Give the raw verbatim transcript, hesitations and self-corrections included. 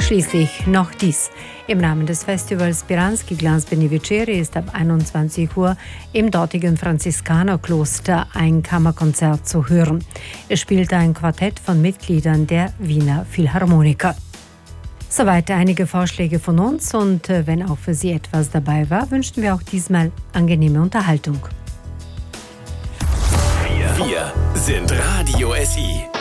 Schließlich noch dies. Im Rahmen des Festivals Piranski Glazbeni Večeri ist ab einundzwanzig Uhr im dortigen Franziskanerkloster ein Kammerkonzert zu hören. Es spielt ein Quartett von Mitgliedern der Wiener Philharmoniker. Soweit einige Vorschläge von uns, und wenn auch für Sie etwas dabei war, wünschen wir auch diesmal angenehme Unterhaltung. Wir sind Radio S I.